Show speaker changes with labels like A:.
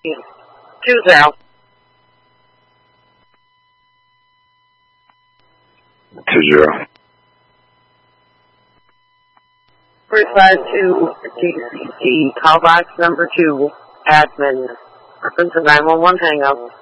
A: 20.
B: 20.
A: 352 TCC, call box number 2, admin. Reference to 911 hang up.